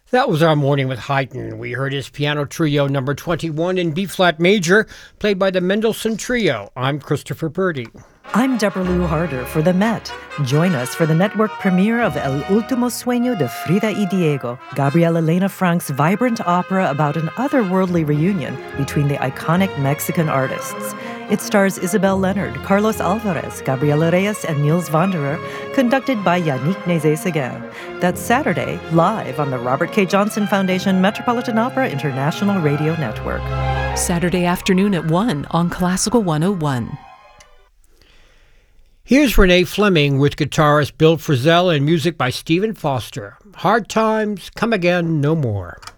That was our morning with Haydn. We heard his piano trio number 21 in B-flat major, played by the Mendelssohn Trio. I'm Christopher Purdy. I'm Deborah Lou Harder for the Met. Join us for the network premiere of El Último Sueño de Frida y Diego, Gabriel Elena Frank's vibrant opera about an otherworldly reunion between the iconic Mexican artists. It stars Isabel Leonard, Carlos Alvarez, Gabriela Reyes, and Niels Wanderer, conducted by Yannick Nézet-Séguin. That's Saturday, live on the Robert K. Johnson Foundation Metropolitan Opera International Radio Network. Saturday afternoon at 1 on Classical 101. Here's Renee Fleming with guitarist Bill Frisell and music by Stephen Foster. Hard Times Come Again No More.